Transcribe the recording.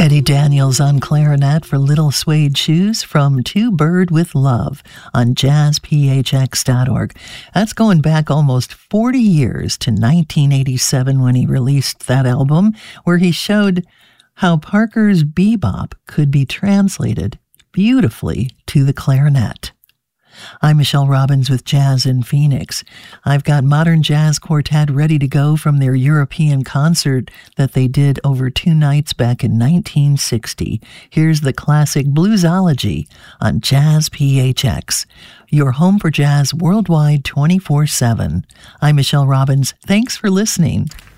Eddie Daniels on clarinet for Little Suede Shoes from Two Bird with Love on jazzphx.org. That's going back almost 40 years to 1987 when he released that album where he showed how Parker's bebop could be translated beautifully to the clarinet. I'm Michelle Robbins with Jazz in Phoenix. I've got Modern Jazz Quartet ready to go from their European concert that they did over 2 nights back in 1960. Here's the classic Bluesology on Jazz PHX, your home for jazz worldwide 24/7. I'm Michelle Robbins. Thanks for listening.